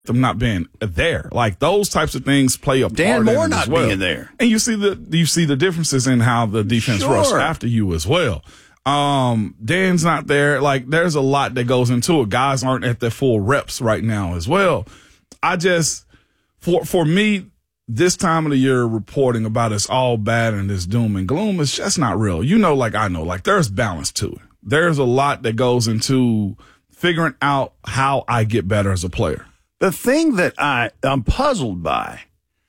them not being there. Like those types of things play a part Dan Moore in it not as well. being there. And you see the differences in how the defense rushed after you as well. Dan's not there. Like there's a lot that goes into it. Guys aren't at their full reps right now as well. I just, for me, this time of the year reporting about it's all bad and this doom and gloom is just not real. You know, like I know, like there's balance to it. There's a lot that goes into figuring out how I get better as a player. The thing that I'm puzzled by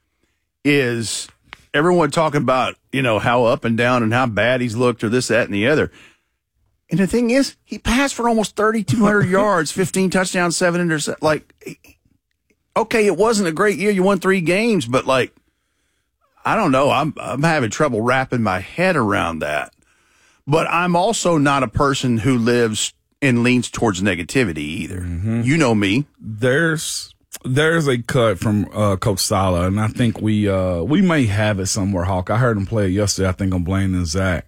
is everyone talking about, you know, how up and down and how bad he's looked or this, that, and the other. And the thing is, he passed for almost 3,200 yards, 15 touchdowns, 7 interceptions. Like, okay, it wasn't a great year. You won 3 games, but like, I don't know. I'm having trouble wrapping my head around that. But I'm also not a person who lives and leans towards negativity either. Mm-hmm. You know me. There's a cut from Coach Saleh, and I think we may have it somewhere, Hawk. I heard him play it yesterday. I think I'm blaming Zach.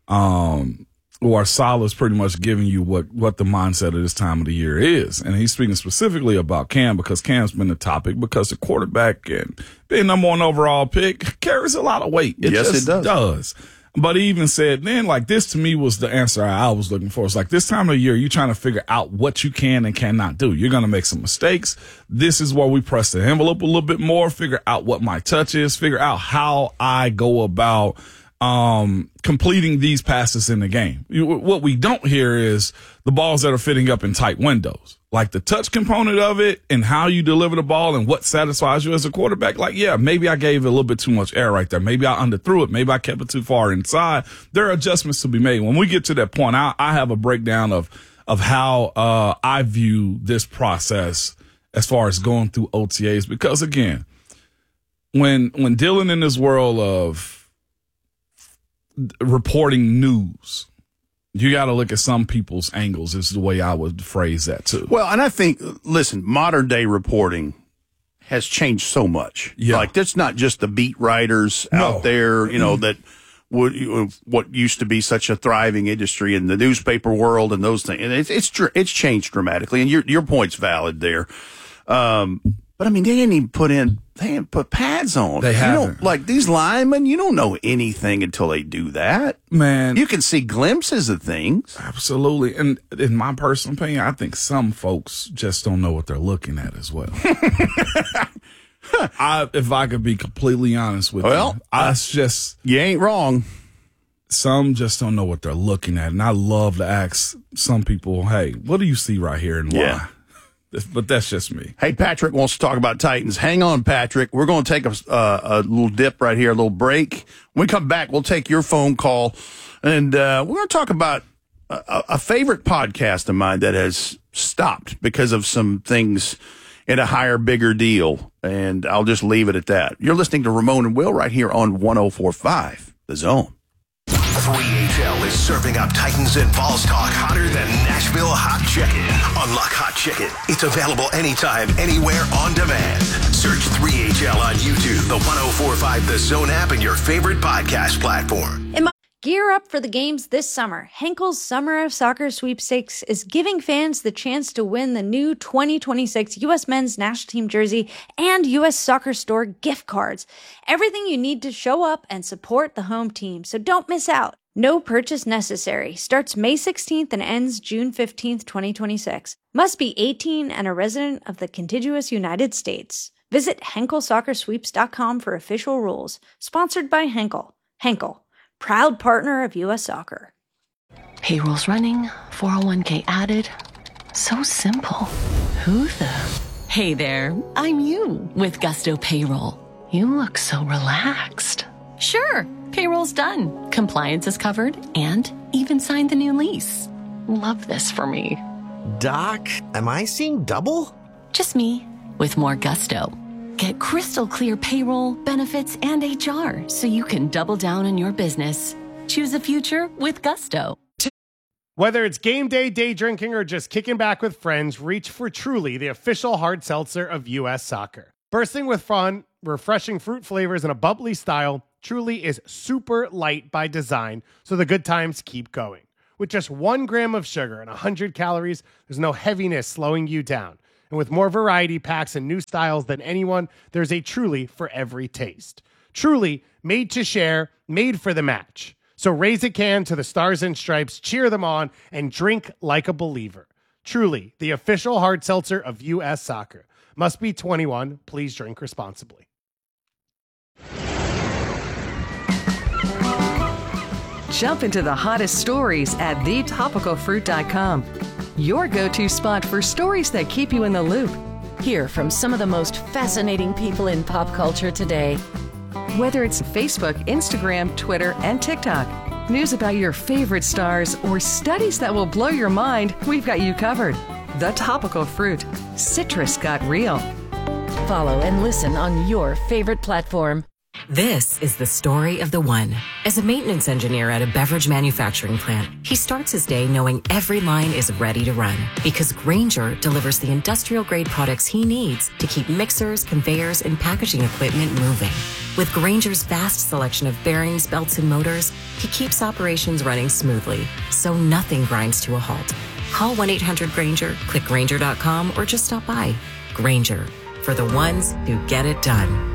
Or Saleh's pretty much giving you what the mindset of this time of the year is. And he's speaking specifically about Cam because Cam's been the topic because the quarterback and being number 1 overall pick carries a lot of weight. It does. But he even said then, like, this to me was the answer I was looking for. It's like this time of the year, you're trying to figure out what you can and cannot do. You're going to make some mistakes. This is where we press the envelope a little bit more, figure out what my touch is, figure out how I go about completing these passes in the game. What we don't hear is the balls that are fitting up in tight windows. Like the touch component of it and how you deliver the ball and what satisfies you as a quarterback. Like, yeah, maybe I gave it a little bit too much air right there. Maybe I underthrew it. Maybe I kept it too far inside. There are adjustments to be made. When we get to that point, I have a breakdown of how I view this process as far as going through OTAs. Because, again, when dealing in this world of reporting news, you got to look at some people's angles is the way I would phrase that too. Well, and I think, listen, modern day reporting has changed so much. Yeah. Like that's not just the beat writers out there, you know, that what used to be such a thriving industry in the newspaper world and those things. And it's changed dramatically. And your point's valid there. But I mean, they didn't put pads on. They haven't. You don't, like these linemen, you don't know anything until they do that. Man. You can see glimpses of things. Absolutely. And in my personal opinion, I think some folks just don't know what they're looking at as well. If I could be completely honest with you, you ain't wrong. Some just don't know what they're looking at. And I love to ask some people, hey, what do you see right here and why? Yeah. But that's just me. Hey, Patrick wants to talk about Titans. Hang on, Patrick. We're going to take a little dip right here, a little break. When we come back, we'll take your phone call, and we're going to talk about a favorite podcast of mine that has stopped because of some things in a higher, bigger deal, and I'll just leave it at that. You're listening to Ramon and Will right here on 104.5 The Zone. 3HL is serving up Titans and Balls talk hotter than Nashville Hot Chicken. Unlock Hot Chicken. It's available anytime, anywhere, on demand. Search 3HL on YouTube, the 104.5 The Zone app, and your favorite podcast platform. Gear up for the games this summer. Henkel's Summer of Soccer Sweepstakes is giving fans the chance to win the new 2026 U.S. Men's National Team jersey and U.S. Soccer Store gift cards. Everything you need to show up and support the home team, so don't miss out. No purchase necessary. Starts May 16th and ends June 15th, 2026. Must be 18 and a resident of the contiguous United States. Visit HenkelSoccerSweeps.com for official rules. Sponsored by Henkel. Henkel, proud partner of U.S. Soccer. Payroll's running, 401k added. So simple. Who the? Hey there, I'm you with Gusto Payroll. You look so relaxed. Sure, payroll's done. Compliance is covered and even signed the new lease. Love this for me. Doc, am I seeing double? Just me with more gusto. Get crystal clear payroll, benefits, and HR so you can double down on your business. Choose a future with Gusto. Whether it's game day, day drinking, or just kicking back with friends, reach for Truly, the official hard seltzer of U.S. Soccer. Bursting with fun, refreshing fruit flavors, and a bubbly style, Truly is super light by design, so the good times keep going. With just 1 gram of sugar and 100 calories, there's no heaviness slowing you down. And with more variety packs and new styles than anyone, there's a Truly for every taste. Truly, made to share, made for the match. So raise a can to the Stars and Stripes, cheer them on, and drink like a believer. Truly, the official hard seltzer of U.S. Soccer. Must be 21. Please drink responsibly. Jump into the hottest stories at thetopicalfruit.com. Your go-to spot for stories that keep you in the loop. Hear from some of the most fascinating people in pop culture today. Whether it's Facebook, Instagram, Twitter, and TikTok, news about your favorite stars, or studies that will blow your mind, we've got you covered. The Topical Fruit. Citrus got real. Follow and listen on your favorite platform. This is the story of the one. As a maintenance engineer at a beverage manufacturing plant, he starts his day knowing every line is ready to run because Grainger delivers the industrial-grade products he needs to keep mixers, conveyors, and packaging equipment moving. With Grainger's vast selection of bearings, belts, and motors, he keeps operations running smoothly, so nothing grinds to a halt. Call 1-800-GRAINGER, click Grainger.com, or just stop by. Grainger, for the ones who get it done.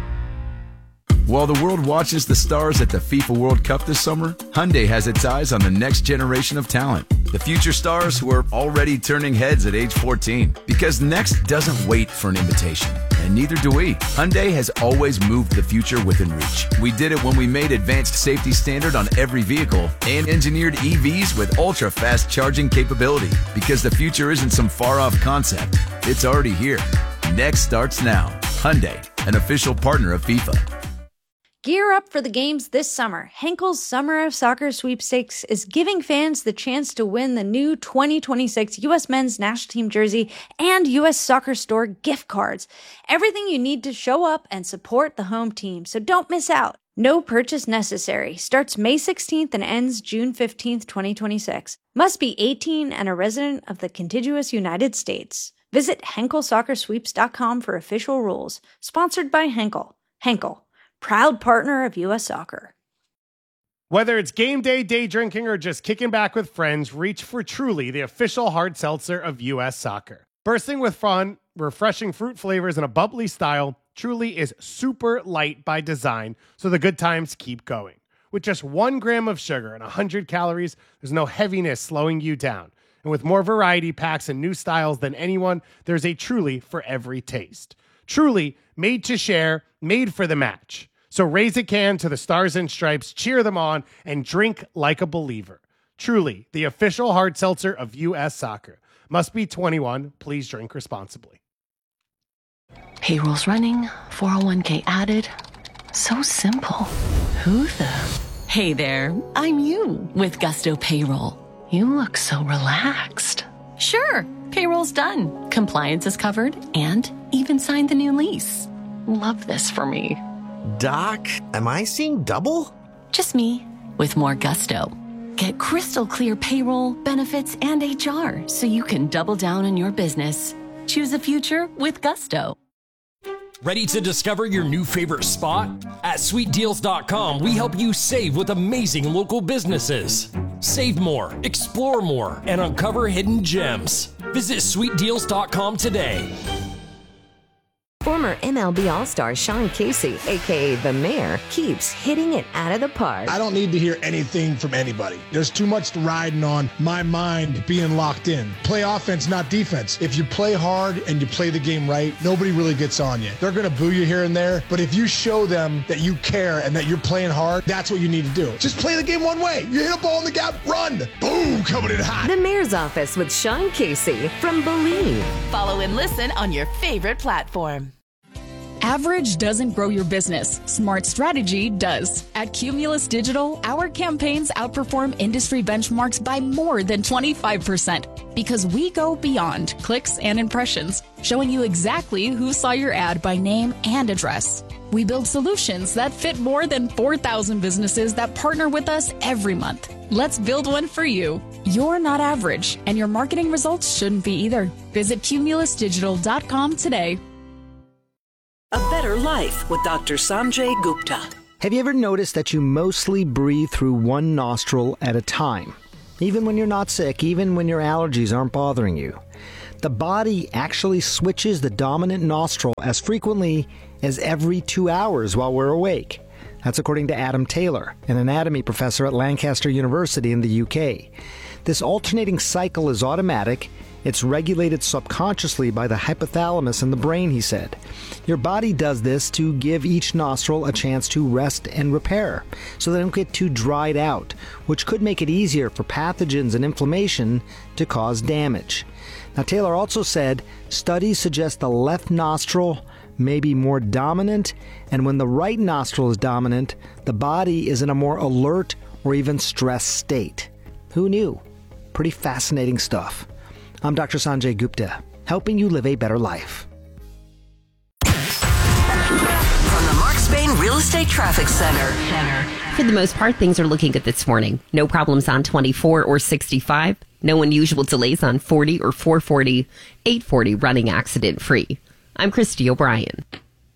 While the world watches the stars at the FIFA World Cup this summer, Hyundai has its eyes on the next generation of talent. The future stars who are already turning heads at age 14. Because next doesn't wait for an invitation. And neither do we. Hyundai has always moved the future within reach. We did it when we made advanced safety standard on every vehicle and engineered EVs with ultra-fast charging capability. Because the future isn't some far-off concept. It's already here. Next starts now. Hyundai, an official partner of FIFA. Gear up for the games this summer. Henkel's Summer of Soccer Sweepstakes is giving fans the chance to win the new 2026 U.S. Men's National Team jersey and U.S. Soccer Store gift cards. Everything you need to show up and support the home team, so don't miss out. No purchase necessary. Starts May 16th and ends June 15th, 2026. Must be 18 and a resident of the contiguous United States. Visit HenkelSoccerSweeps.com for official rules. Sponsored by Henkel. Henkel, proud partner of U.S. Soccer. Whether it's game day drinking, or just kicking back with friends, reach for Truly, the official hard seltzer of U.S. Soccer. Bursting with fun, refreshing fruit flavors, and a bubbly style, Truly is super light by design, so the good times keep going. With just 1 gram of sugar and 100 calories, there's no heaviness slowing you down. And with more variety packs and new styles than anyone, there's a Truly for every taste. Truly, made to share, made for the match. So raise a can to the Stars and Stripes, cheer them on, and drink like a believer. Truly, the official hard seltzer of U.S. Soccer. Must be 21. Please drink responsibly. Payroll's running, 401k added. So simple. Who the? Hey there, I'm you with Gusto Payroll. You look so relaxed. Sure, payroll's done. Compliance is covered and even signed the new lease. Love this for me. Doc, am I seeing double? Just me, with more gusto. Get crystal clear payroll, benefits, and HR so you can double down on your business. Choose a future with gusto. Ready to discover your new favorite spot? At sweetdeals.com, we help you save with amazing local businesses. Save more, explore more, and uncover hidden gems. Visit sweetdeals.com today. Former MLB All-Star Sean Casey, a.k.a. The Mayor, keeps hitting it out of the park. I don't need to hear anything from anybody. There's too much riding on my mind being locked in. Play offense, not defense. If you play hard and you play the game right, nobody really gets on you. They're going to boo you here and there, but if you show them that you care and that you're playing hard, that's what you need to do. Just play the game one way. You hit a ball in the gap, run. Boom, coming in hot. The Mayor's Office with Sean Casey from Believe. Follow and listen on your favorite platform. Average doesn't grow your business. Smart strategy does. At Cumulus Digital, our campaigns outperform industry benchmarks by more than 25% because we go beyond clicks and impressions, showing you exactly who saw your ad by name and address. We build solutions that fit more than 4,000 businesses that partner with us every month. Let's build one for you. You're not average, and your marketing results shouldn't be either. Visit cumulusdigital.com today. A Better Life with Dr. Sanjay Gupta. Have you ever noticed that you mostly breathe through one nostril at a time? Even when you're not sick, even when your allergies aren't bothering you. the body actually switches the dominant nostril as frequently as every 2 hours while we're awake. That's according to Adam Taylor, an anatomy professor at Lancaster University in the UK. This alternating cycle is automatic. It's regulated subconsciously by the hypothalamus in the brain, he said. Your body does this to give each nostril a chance to rest and repair, so they don't get too dried out, which could make it easier for pathogens and inflammation to cause damage. Now, Taylor also said studies suggest the left nostril may be more dominant, and when the right nostril is dominant, the body is in a more alert or even stressed state. Who knew? Pretty fascinating stuff. I'm Dr. Sanjay Gupta, helping you live a better life. From the Mark Spain Real Estate Traffic Center. For the most part, things are looking good this morning. No problems on 24 or 65. No unusual delays on 40 or 440. 840 running accident free. I'm Christy O'Brien.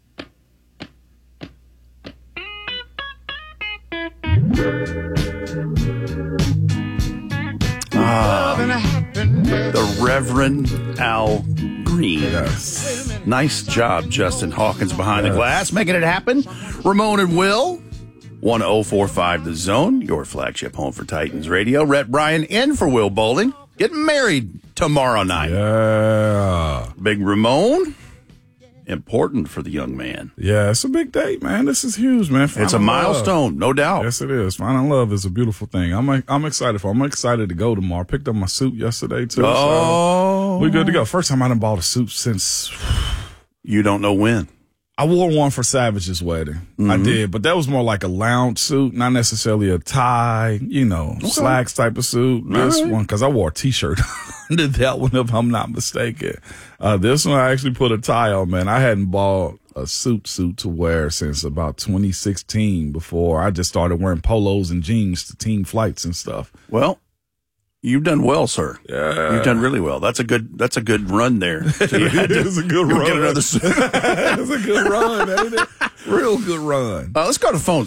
The Reverend Al Green. Yes. Nice job, Justin Hawkins behind the glass, making it happen. Ramon and Will, 1045 The Zone, your flagship home for Titans Radio. Rhett Bryan in for Will Bowling, getting married tomorrow night. Yeah. Big Ramon, important for the young man. Yeah, it's a big date, man. This is huge, man. It's a milestone, no doubt. Yes, it is. Finding love is a beautiful thing. I'm excited for it. I'm excited to go tomorrow. Picked up my suit yesterday, too. Oh. So we're good to go. First time I done bought a suit since... You don't know when. I wore one for Savage's wedding. Mm-hmm. I did, but that was more like a lounge suit, not necessarily a tie, slacks type of suit. This one, because I wore a T-shirt under that one, if I'm not mistaken. This one, I actually put a tie on, man. I hadn't bought a suit to wear since about 2016 before I just started wearing polos and jeans to team flights and stuff. Well, you've done well, sir. Yeah. You've done really well. That's a good run there. It is a good run. Get another suit. It's a good run, ain't it? Real good run. Let's go to phone,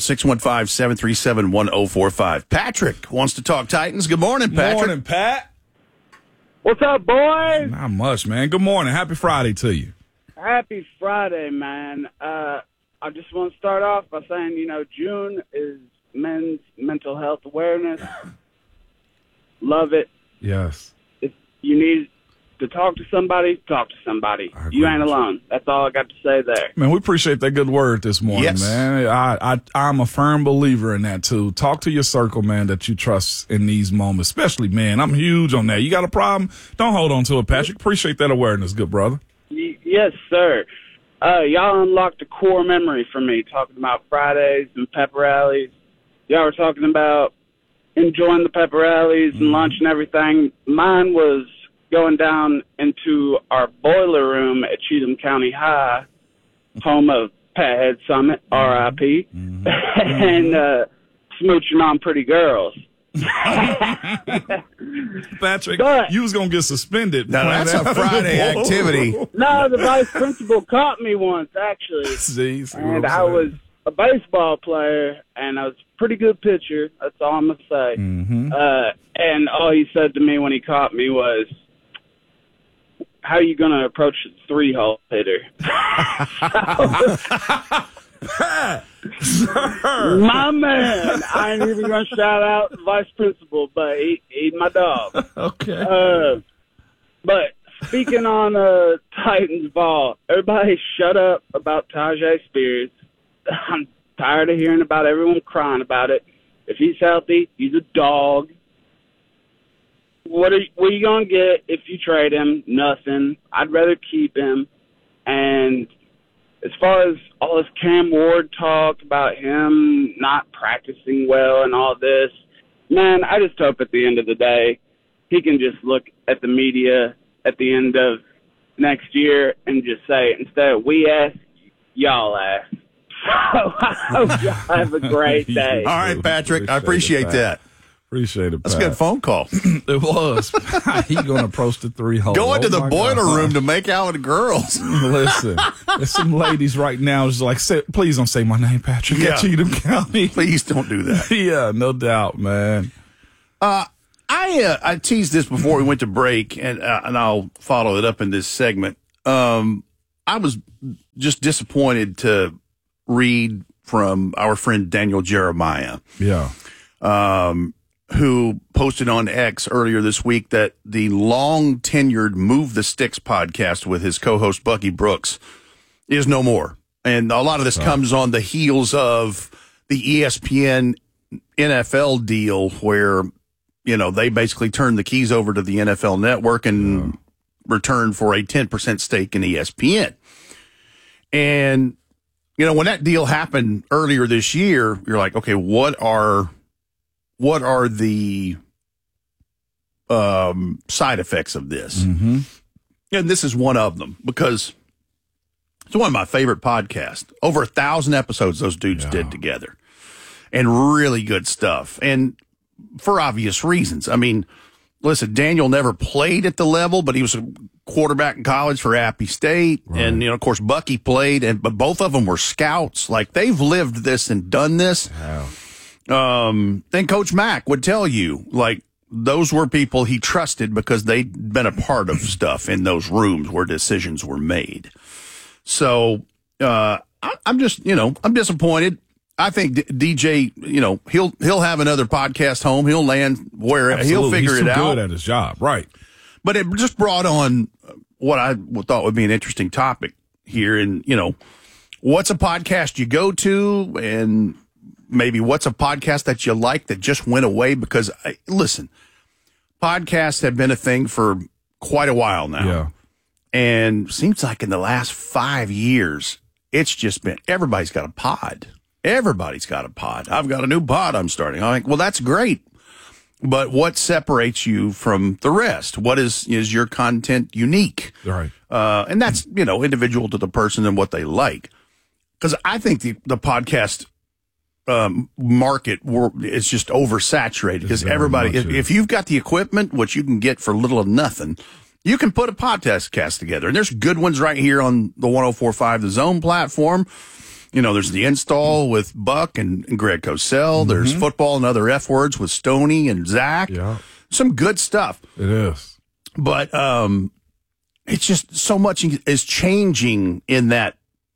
615-737-1045. Patrick wants to talk Titans. Good morning, Patrick. Morning, Pat. What's up, boys? Not much, man. Good morning. Happy Friday to you. Happy Friday, man. I just want to start off by saying, June is Men's Mental Health Awareness. Love it. Yes. If you need to talk to somebody, talk to somebody. You ain't alone. That's all I got to say there. Man, we appreciate that good word this morning, man. I'm a firm believer in that, too. Talk to your circle, man, that you trust in these moments, especially, man. I'm huge on that. You got a problem? Don't hold on to it, Patrick. Appreciate that awareness, good brother. Yes, sir. Y'all unlocked a core memory for me, talking about Fridays and pep rallies. Y'all were talking about enjoying the pep rallies and lunch and everything. Mine was going down into our boiler room at Cheatham County High, home of Pat Head Summit, R.I.P., and smooching on pretty girls. Patrick, you was going to get suspended. Now, that's a Friday activity. No, the vice principal caught me once, actually. And I was a baseball player, and I was a pretty good pitcher. That's all I'm going to say. Mm-hmm. And all he said to me when he caught me was, how are you going to approach a 3-hole hitter? My man. I ain't even going to shout out the vice principal, but he's my dog. Okay. But speaking on Titans ball, everybody shut up about Tajay Spears. I'm tired of hearing about everyone crying about it. If he's healthy, he's a dog. What are you going to get if you trade him? Nothing. I'd rather keep him. And as far as all this Cam Ward talk about him not practicing well and all this, man, I just hope at the end of the day he can just look at the media at the end of next year and just say, instead of we ask, y'all ask. So I hope y'all have a great day. All right, Patrick. I appreciate that. Appreciate it, Pat. That's a good phone call. It was. He going to approach the 3-hole. Going to the boiler room to make out with girls. Listen, there's some ladies right now just like, please don't say my name, Patrick. Yeah. At Cheatham County. Please don't do that. Yeah, no doubt, man. I I teased this before we went to break, and I'll follow it up in this segment. I was just disappointed to read from our friend Daniel Jeremiah. Yeah. Who posted on X earlier this week that the long-tenured Move the Sticks podcast with his co-host Bucky Brooks is no more. And a lot of this comes on the heels of the ESPN NFL deal where, you know, they basically turned the keys over to the NFL Network in return for a 10% stake in ESPN. And, you know, when that deal happened earlier this year, you're like, okay, what are the side effects of this? Mm-hmm. And this is one of them, because it's one of my favorite podcasts. Over 1,000 episodes those dudes did together, and really good stuff. And for obvious reasons. I mean, listen, Daniel never played at the level, but he was a quarterback in college for Appy State. Right. And, you know, of course, Bucky played, but both of them were scouts. Like, they've lived this and done this. Wow. Then Coach Mack would tell you, like, those were people he trusted because they'd been a part of stuff in those rooms where decisions were made. So, I'm just, you know, I'm disappointed. I think DJ, you know, he'll have another podcast home. He'll land where he'll figure it out. He's too good at his job, right? But it just brought on what I thought would be an interesting topic here. And, you know, what's a podcast you go to, and maybe what's a podcast that you like that just went away? Because, listen, podcasts have been a thing for quite a while now. Yeah. And seems like in the last 5 years, it's just been, everybody's got a pod. Everybody's got a pod. I've got a new pod I'm starting. I'm like, well, that's great. But what separates you from the rest? What is your content unique? Right. And that's, you know, individual to the person and what they like. Because I think the podcast market is just oversaturated, because everybody, if you've got the equipment, which you can get for little or nothing, you can put a podcast together. And there's good ones right here on the 104.5 The Zone platform. You know, there's the Install with Buck and Greg Cosell. Mm-hmm. There's Football and Other F Words with Stoney and Zach. Yeah. Some good stuff. It is. But it's just so much is changing in that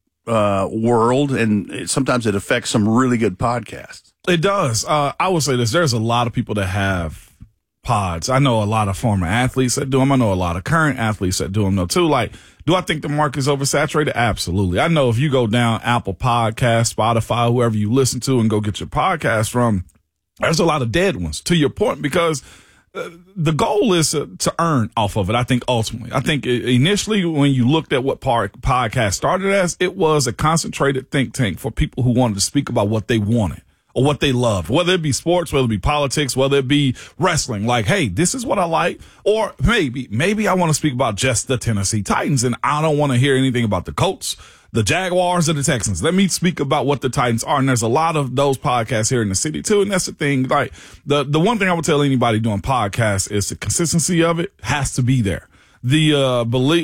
world, and sometimes it affects some really good podcasts. It does. I will say this. There's a lot of people that have pods. I know a lot of former athletes that do them. I know a lot of current athletes that do them, though, too. Like, do I think the market is oversaturated? Absolutely. I know if you go down Apple Podcasts, Spotify, whoever you listen to, and go get your podcast from, there's a lot of dead ones, to your point, because the goal is to earn off of it, I think, ultimately. I think initially when you looked at what podcast started as, it was a concentrated think tank for people who wanted to speak about what they wanted or what they loved, whether it be sports, whether it be politics, whether it be wrestling. Like, hey, this is what I like. Or maybe I want to speak about just the Tennessee Titans, and I don't want to hear anything about the Colts, the Jaguars, or the Texans. Let me speak about what the Titans are. And there's a lot of those podcasts here in the city too. And that's the thing. Like, the one thing I would tell anybody doing podcasts is the consistency of it has to be there. The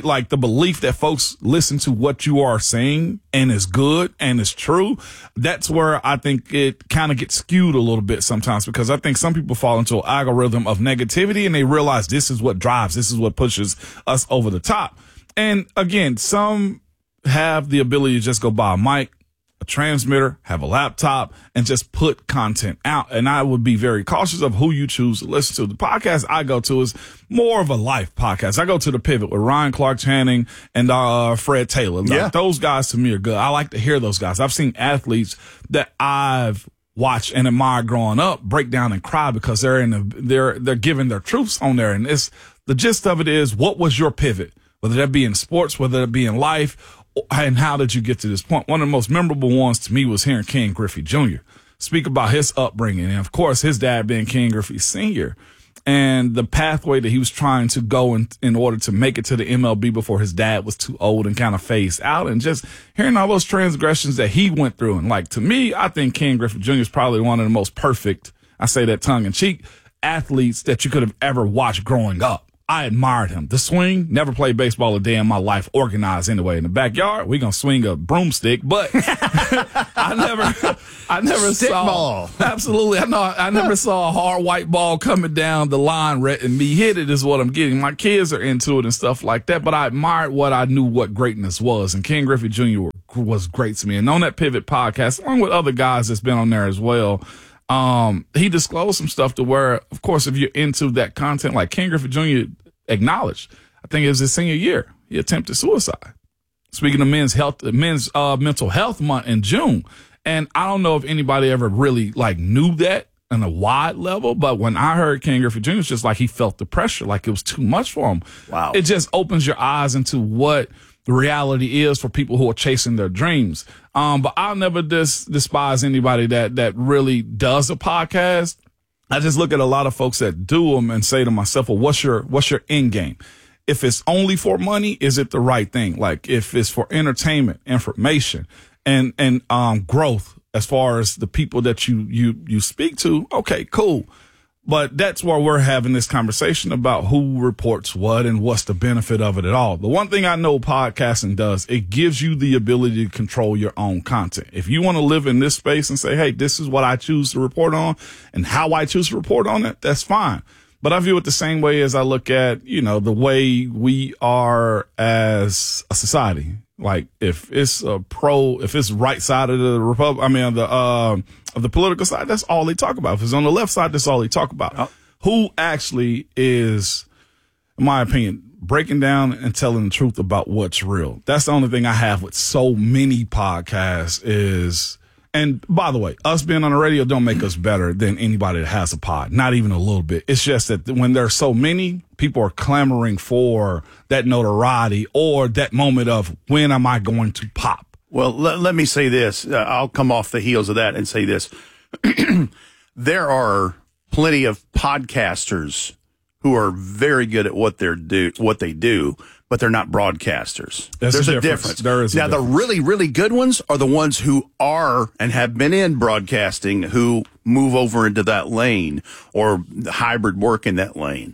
belief that folks listen to what you are saying and is good and is true. That's where I think it kind of gets skewed a little bit sometimes, because I think some people fall into an algorithm of negativity and they realize this is what drives, this is what pushes us over the top. And again, some have the ability to just go buy a mic, a transmitter, have a laptop, and just put content out. And I would be very cautious of who you choose to listen to. The podcast I go to is more of a life podcast. I go to The Pivot with Ryan Clark Channing and Fred Taylor. Yeah. Like, those guys to me are good. I like to hear those guys. I've seen athletes that I've watched and admired growing up break down and cry because they're giving their truths on there. And it's the gist of it is, what was your pivot? Whether that be in sports, whether that be in life, and how did you get to this point? One of the most memorable ones to me was hearing Ken Griffey Jr. speak about his upbringing. And, of course, his dad being Ken Griffey Sr. and the pathway that he was trying to go in order to make it to the MLB before his dad was too old and kind of phased out. And just hearing all those transgressions that he went through. And, like, to me, I think Ken Griffey Jr. is probably one of the most perfect, I say that tongue in cheek, athletes that you could have ever watched growing up. I admired him. The swing, never played baseball a day in my life, organized anyway. In the backyard, we gonna swing a broomstick, but I never Stick saw ball. Absolutely. I never saw a hard white ball coming down the line and me hit it is what I'm getting. My kids are into it and stuff like that, but I admired what I knew what greatness was. And Ken Griffey Jr. was great to me. And on that Pivot podcast, along with other guys that's been on there as well, he disclosed some stuff to where, of course, if you're into that content, like Ken Griffey Jr. acknowledged, I think it was his senior year, he attempted suicide. Speaking of men's mental health month in June. And I don't know if anybody ever really knew that on a wide level, but when I heard Ken Griffey Jr., it's just like he felt the pressure, like it was too much for him. Wow. It just opens your eyes into what the reality is for people who are chasing their dreams. But I'll never despise anybody that really does a podcast. I just look at a lot of folks that do them and say to myself, well, what's your end game? If it's only for money, is it the right thing? Like if it's for entertainment, information, and growth as far as the people that you speak to, okay, cool. But that's where we're having this conversation about who reports what and what's the benefit of it at all. The one thing I know podcasting does, it gives you the ability to control your own content. If you want to live in this space and say, hey, this is what I choose to report on and how I choose to report on it, that's fine. But I view it the same way as I look at, the way we are as a society. Like if it's if it's right side of the of the political side, that's all they talk about. If it's on the left side, that's all they talk about. Oh. Who actually is, in my opinion, breaking down and telling the truth about what's real. That's the only thing I have with so many podcasts is, and by the way, us being on the radio don't make us better than anybody that has a pod. Not even a little bit. It's just that when there's so many, people are clamoring for that notoriety or that moment of when am I going to pop? Well, let me say this. I'll come off the heels of that and say this. There are plenty of podcasters who are very good at what they do, but they're not broadcasters. There's a difference. There is. Now, the really, really good ones are the ones who are and have been in broadcasting who move over into that lane or hybrid work in that lane.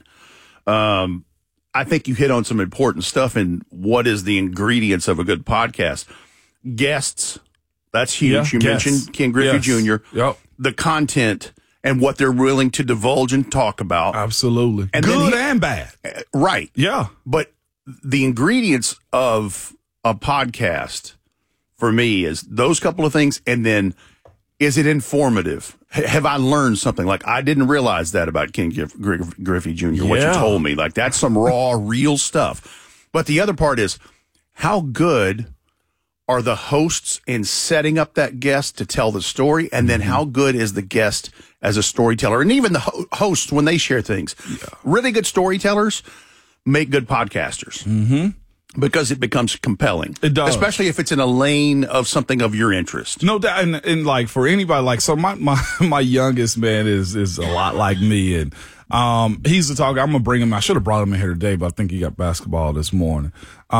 I think you hit on some important stuff in what is the ingredients of a good podcast. Guests, that's huge. You mentioned Ken Griffey Jr. Yep. The content and what they're willing to divulge and talk about. Absolutely. And good and bad. Right. Yeah. But the ingredients of a podcast for me is those couple of things. And then is it informative? Have I learned something? Like I didn't realize that about Ken Griffey Jr., what you told me. Like that's some raw, real stuff. But the other part is how good are the hosts in setting up that guest to tell the story? And then how good is the guest as a storyteller? And even the hosts, when they share things, really good storytellers make good podcasters because it becomes compelling. It does. Especially if it's in a lane of something of your interest. No doubt. And like for anybody, like, so my youngest man is a lot like me. And, he's the talker. I'm going to bring him. I should have brought him in here today, but I think he got basketball this morning.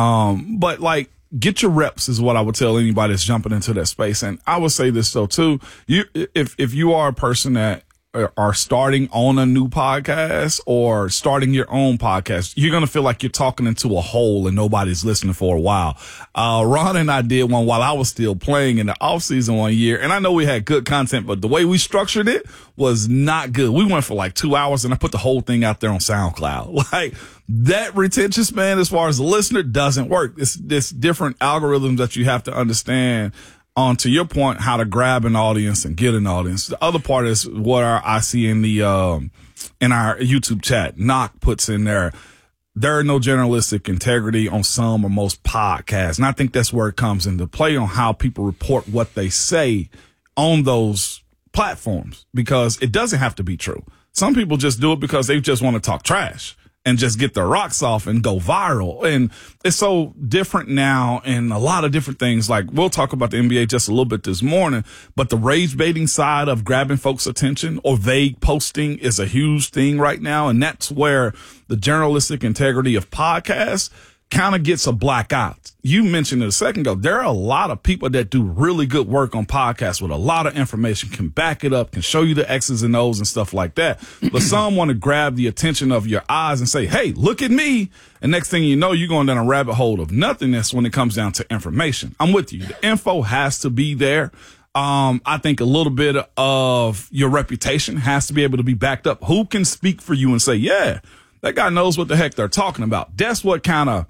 But like, get your reps is what I would tell anybody that's jumping into that space. And I would say this though too. If you are a person that are starting on a new podcast or starting your own podcast, you're going to feel like you're talking into a hole and nobody's listening for a while. Ron and I did one while I was still playing in the off season one year. And I know we had good content, but the way we structured it was not good. We went for like 2 hours and I put the whole thing out there on SoundCloud. Like that retention span as far as the listener doesn't work. It's different algorithms that you have to understand. On to your point, how to grab an audience and get an audience. The other part is what I see in the in our YouTube chat. Knock puts in there. There are no journalistic integrity on some or most podcasts, and I think that's where it comes into play on how people report what they say on those platforms because it doesn't have to be true. Some people just do it because they just want to talk trash and just get their rocks off and go viral. And it's so different now in a lot of different things. Like we'll talk about the NBA just a little bit this morning, but the rage baiting side of grabbing folks' attention or vague posting is a huge thing right now. And that's where the journalistic integrity of podcasts kind of gets a black eye. You mentioned it a second ago. There are a lot of people that do really good work on podcasts with a lot of information, can back it up, can show you the X's and O's and stuff like that. But some want to grab the attention of your eyes and say, hey, look at me. And next thing you know, you're going down a rabbit hole of nothingness when it comes down to information. I'm with you. The info has to be there. I think a little bit of your reputation has to be able to be backed up. Who can speak for you and say, yeah, that guy knows what the heck they're talking about? That's what kind of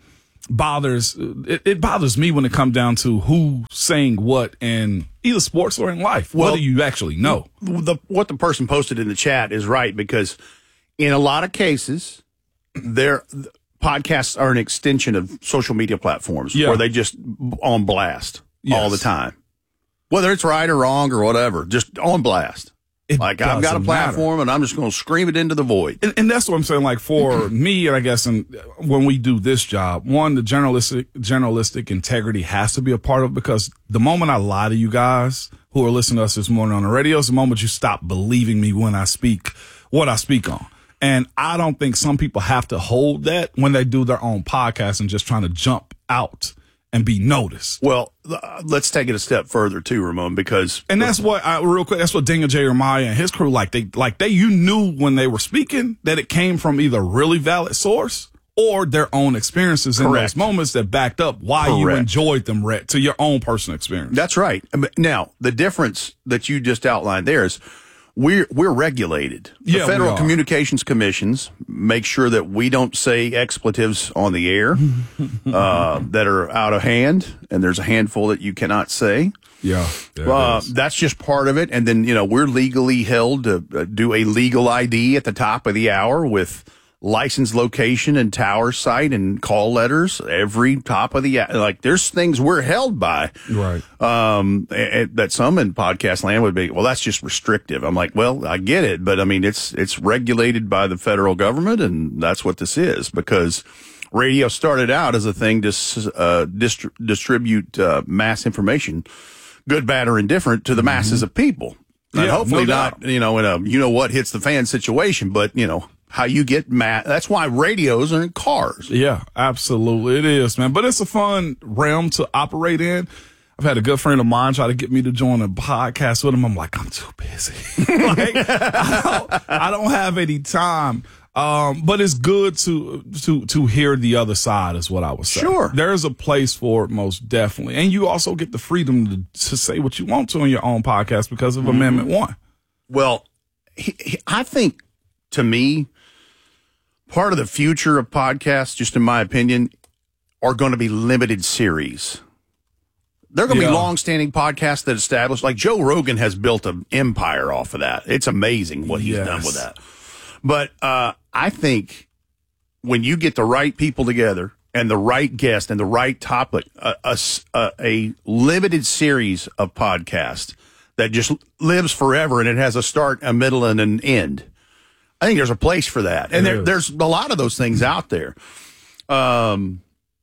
it bothers me when it comes down to who's saying what in either sports or in life. Well, what do you actually know? What the person posted in the chat is right, because in a lot of cases, podcasts are an extension of social media platforms where they just on blast all the time. Whether it's right or wrong or whatever, just on blast. I've got a platform and I'm just going to scream it into the void. And that's what I'm saying. Like for me, and I guess when we do this job, one, the journalistic integrity has to be a part of it, because the moment I lie to you guys who are listening to us this morning on the radio is the moment you stop believing me when I speak what I speak on. And I don't think some people have to hold that when they do their own podcast and just trying to jump out and be noticed. Well, let's take it a step further too, Ramon, because that's what real quick. That's what Daniel Jeremiah and his crew you knew when they were speaking that it came from either really valid source or their own experiences in those moments that backed up why you enjoyed them, Rhett, to your own personal experience. That's right. Now, the difference that you just outlined there is we're regulated. The Federal Communications Commissions make sure that we don't say expletives on the air that are out of hand, and there's a handful that you cannot say. Yeah, that's just part of it. And then, we're legally held to do a legal ID at the top of the hour with license, location, and tower site and call letters every top of the there's things we're held by, right? That some in podcast land would be, well, that's just restrictive. I'm like, well, I get it, but I mean, it's regulated by the federal government, and that's what this is, because radio started out as a thing to distribute mass information, good, bad, or indifferent, to the masses of people, and hopefully not in a what hits the fan situation, but how you get mad. That's why radios are in cars. Yeah, absolutely. It is, man. But it's a fun realm to operate in. I've had a good friend of mine try to get me to join a podcast with him. I'm like, I'm too busy. I don't have any time. But it's good to hear the other side, is what I would say. Sure. There's a place for it, most definitely. And you also get the freedom to say what you want to on your own podcast because of Amendment 1. Well, I think, to me, part of the future of podcasts, just in my opinion, are going to be limited series. They're going to be long-standing podcasts that establish, like Joe Rogan has built an empire off of that. It's amazing what he's done with that. But I think when you get the right people together and the right guest and the right topic, a limited series of podcasts that just lives forever and it has a start, a middle, and an end. I think there's a place for that. And there's a lot of those things out there. But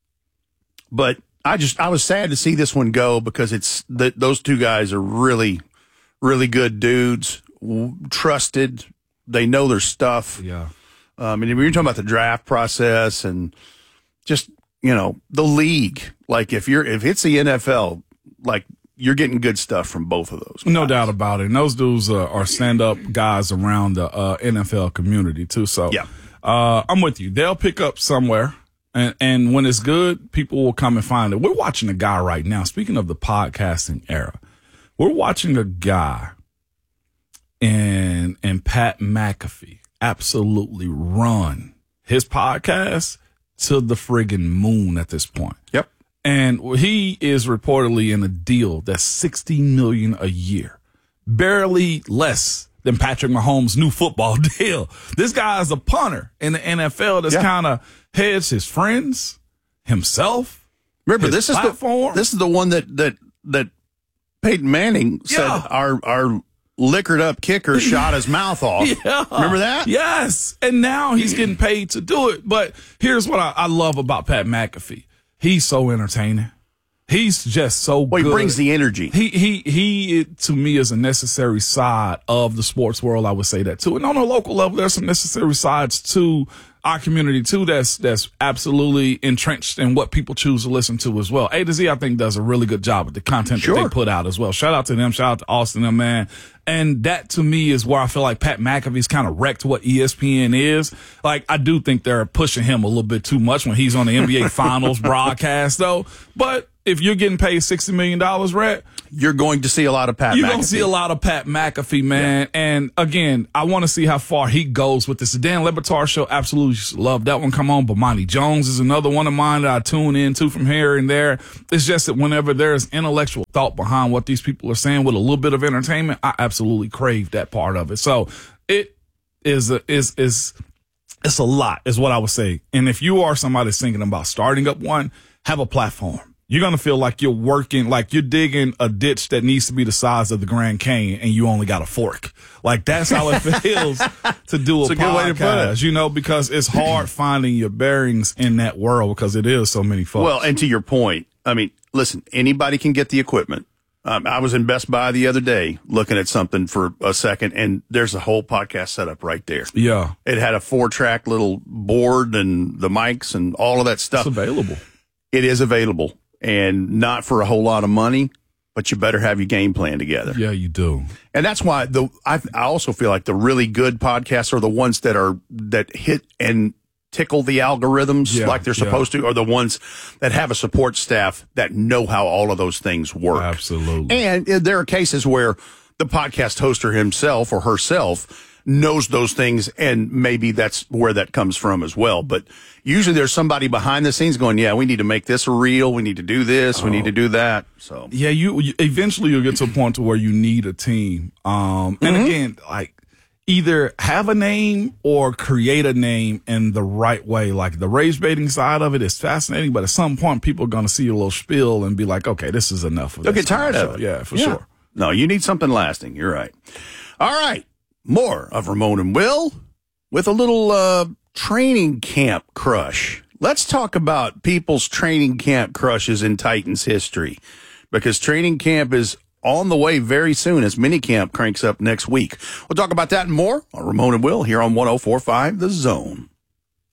I was sad to see this one go, because those two guys are really, really good dudes, trusted. They know their stuff. Yeah. And we were talking about the draft process and just, the league. Like if it's the NFL, like, you're getting good stuff from both of those guys. No doubt about it. And those dudes are stand-up guys around the NFL community, too. So I'm with you. They'll pick up somewhere, and when it's good, people will come and find it. We're watching a guy right now, speaking of the podcasting era, we're watching a guy in Pat McAfee absolutely run his podcast to the friggin' moon at this point. Yep. And he is reportedly in a deal that's $60 million a year, barely less than Patrick Mahomes' new football deal. This guy is a punter in the NFL that's kind of heads his friends, himself. Remember, this is the one that Peyton Manning said our liquored up kicker shot his mouth off. Yeah. Remember that? Yes. And now he's getting paid to do it. But here's what I love about Pat McAfee. He's so entertaining. He's just so good. He brings the energy. He to me is a necessary side of the sports world. I would say that too. And on a local level, there's some necessary sides to our community too that's absolutely entrenched in what people choose to listen to as well. A to Z, I think, does a really good job with the content that they put out as well. Shout out to them. Shout out to Austin and man. And that to me is where I feel like Pat McAfee's kind of wrecked what ESPN is. Like, I do think they're pushing him a little bit too much when he's on the NBA Finals broadcast, though. But if you're getting paid $60 million, Rhett, you're going to see a lot of Pat McAfee. You're going to see a lot of Pat McAfee, man. Yeah. And again, I want to see how far he goes with this. The Dan Le Batard show, absolutely love that one. Come on. Bomani Jones is another one of mine that I tune into from here and there. It's just that whenever there's intellectual thought behind what these people are saying with a little bit of entertainment, I absolutely crave that part of it. So it is it's a lot, is what I would say. And if you are somebody that's thinking about starting up one, have a platform. You're going to feel like you're working, like you're digging a ditch that needs to be the size of the Grand Canyon and you only got a fork. Like, that's how it feels to do a podcast, good way to put it. You know, because it's hard finding your bearings in that world because it is so many folks. Well, and to your point, I mean, listen, anybody can get the equipment. I was in Best Buy the other day looking at something for a second, and there's a whole podcast setup right there. Yeah. It had a 4-track little board and the mics and all of that stuff. It's available. It is available. And not for a whole lot of money, but you better have your game plan together. Yeah, you do. And that's why I also feel like the really good podcasts are the ones that hit and tickle the algorithms like they're supposed to, or the ones that have a support staff that know how all of those things work. Absolutely. And there are cases where the podcast hoster himself or herself knows those things, and maybe that's where that comes from as well. But usually there's somebody behind the scenes going, yeah, we need to make this real. We need to do this. We need to do that. So yeah, you eventually you'll get to a point to where you need a team. And again, like, either have a name or create a name in the right way. Like, the rage baiting side of it is fascinating, but at some point people are going to see a little spiel and be like, okay, this is enough of this. They'll get tired of it. Yeah, for sure. No, you need something lasting. You're right. All right. More of Ramon and Will with a little training camp crush. Let's talk about people's training camp crushes in Titans history, because training camp is on the way very soon as minicamp cranks up next week. We'll talk about that and more on Ramon and Will here on 104.5 The Zone.